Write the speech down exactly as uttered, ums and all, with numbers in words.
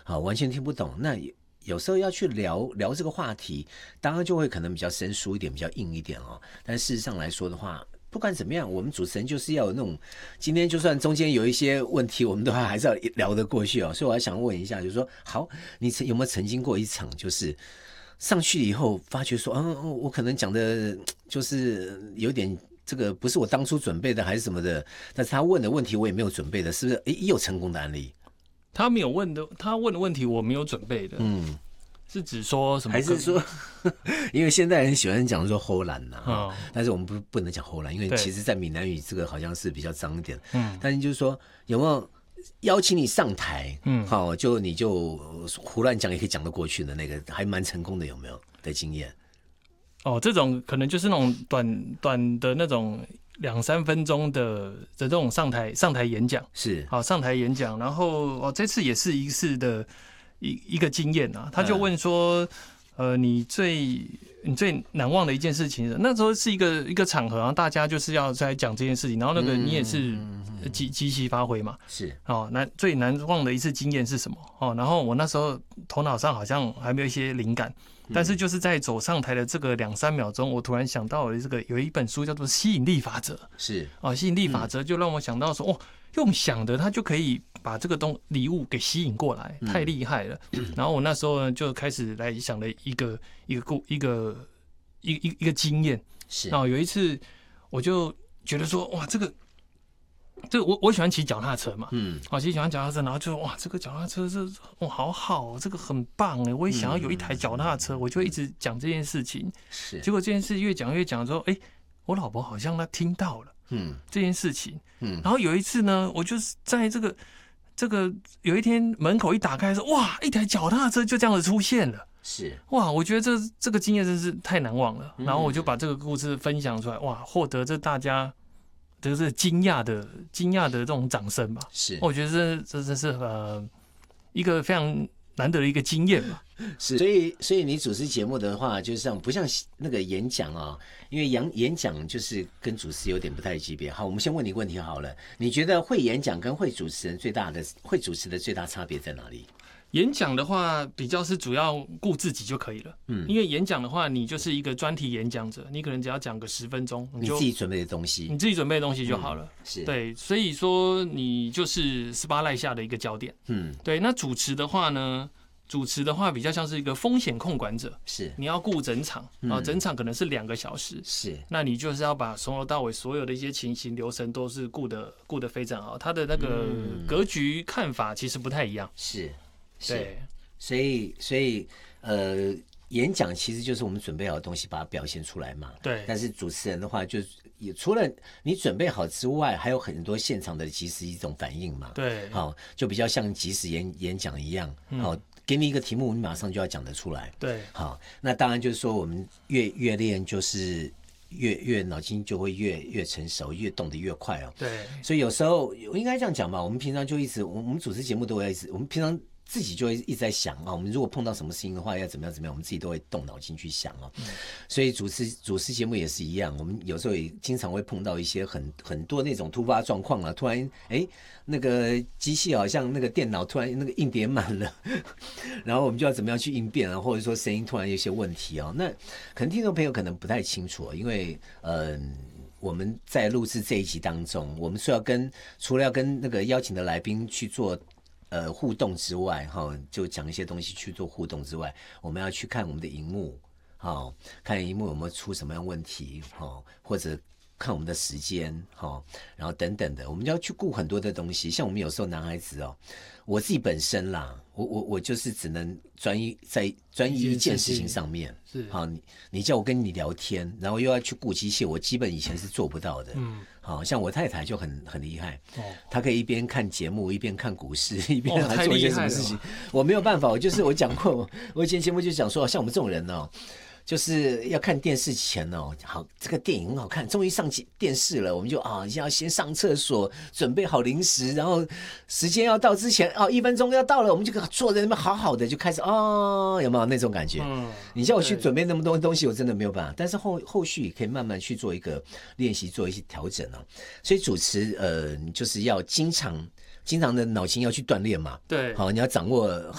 好，完全听不懂。那有时候要去聊聊这个话题，当然就会可能比较生疏一点，比较硬一点哦。但事实上来说的话，不管怎么样，我们主持人就是要有那种，今天就算中间有一些问题，我们都还是要聊得过去哦。所以我还想问一下，就是说，好，你有没有曾经过一场，就是上去以后发觉说，嗯，我可能讲的就是有点这个不是我当初准备的，还是什么的，但是他问的问题我也没有准备的，是不是？诶，也有成功的案例。 他没有问的，他问的问题我没有准备的，嗯，是指说什么？ 还是说，因为现在人喜欢讲说齁懒呐，哦，但是我们不不能讲齁懒，因为其实在闽南语这个好像是比较脏一点，嗯，但是就是说有没有邀请你上台，嗯，好，就你就胡乱讲也可以讲得过去的那个，还蛮成功的，有没有的经验？ 哦，这种可能就是那种短短的那种。两三分钟的的这种上台上台演讲是好上台演讲，然后哦这次也是一次的一一个经验啊，他就问说，嗯、呃你最你最难忘的一件事情，那时候是一个一个场合啊，大家就是要在讲这件事情，然后那个你也是即即席发挥嘛， 是哦难最难忘的一次经验是什么哦？然后我那时候头脑上好像还没有一些灵感。但是就是在走上台的这个两三秒钟，我突然想到了这个有一本书叫做《吸引力法则》， 是啊，吸引力法则就让我想到说，哦，用想的他就可以把这个东礼物给吸引过来，太厉害了。嗯、然后我那时候呢就开始来想了一个一个故一个一一一个经验， 是。 然后有一次我就觉得说，哇，这个。这个我我喜欢骑脚踏车嘛，嗯，好骑喜欢脚踏车，然后就哇，这个脚踏车这哇好好，这个很棒哎，我也想要有一台脚踏车，嗯、我就一直讲这件事情。是，结果这件事越讲越讲之后，哎，我老婆好像她听到了，嗯，这件事情，嗯，然后有一次呢，我就是在这个这个有一天门口一打开说，哇，一台脚踏车就这样子出现了。 是哇，我觉得这这个经验真是太难忘了。然后我就把这个故事分享出来，哇，获得这大家。这是惊讶的、惊讶的这种掌声吧？是，我觉得这这真是呃一个非常难得的一个经验吧。 是，所以所以你主持节目的话，就是像不像那个演讲啊？因为演演讲就是跟主持有点不太级别。好，我们先问你问题好了，你觉得会演讲跟会主持人最大的会主持的最大差别在哪里？ 演讲的话，比较是主要顾自己就可以了。嗯，因为演讲的话，你就是一个专题演讲者，你可能只要讲个十分钟， 你自己准备的东西， 你自己准备的东西就好了。嗯、是，对，所以说你就是十八赖下的一个焦点。嗯，对。那主持的话呢，主持的话比较像是一个风险控管者，是，你要顾整场啊，整场可能是两个小时，是，那你就是要把从头到尾所有的一些情形流程都是顾得顾得非常好，他的那个格局看法其实不太一样。 是。对，所以所以呃，演讲其实就是我们准备好的东西，把它表现出来嘛。对。但是主持人的话，就也除了你准备好之外，还有很多现场的即时一种反应嘛。对。好，就比较像即时演演讲一样。好，给你一个题目，你马上就要讲得出来。对。好，那当然就是说，我们越越练，就是越越脑筋就会越越成熟，越动得越快哦。对。所以有时候我应该这样讲吧，我们平常就一直，我们主持节目都会一直，我们平常。自己就会一直在想啊，我们如果碰到什么事情的话，要怎么样怎么样，我们自己都会动脑筋去想啊。嗯、所以主持主持节目也是一样，我们有时候也经常会碰到一些很很多那种突发状况啊，突然哎那个机器好像那个电脑突然那个硬碟满了，然后我们就要怎么样去应变啊，或者说声音突然有些问题啊，那可能听众朋友可能不太清楚、啊，因为嗯。呃我们在录制这一集当中，我们是要跟除了要跟那个邀请的来宾去做呃互动之外，哈，就讲一些东西去做互动之外，我们要去看我们的荧幕，好，看荧幕有没有出什么样问题，哈，或者看我们的时间，哈，然后等等的，我们要去顾很多的东西。像我们有时候男孩子哦，我自己本身啦，我我我就是只能专一在专一一件事情上面。是，好，你你叫我跟你聊天，然后又要去顾机械，我基本以前是做不到的。嗯，好像我太太就很很厉害，哦，她可以一边看节目一边看股市，一边还做一些什么事情。哦，我没有办法，我就是我讲过，我以前节目就讲说，像我们这种人哦。就是要看电视前哦，好，这个电影很好看，终于上电视了，我们就啊要先上厕所，准备好零食，然后时间要到之前哦，一分钟要到了，我们就坐在那边好好的就开始哦，有没有那种感觉？嗯，你叫我去准备那么多东西，我真的没有办法。但是后后续可以慢慢去做一个练习，做一些调整啊。所以主持呃，就是要经常。经常的脑筋要去锻炼嘛，对，好，你要掌握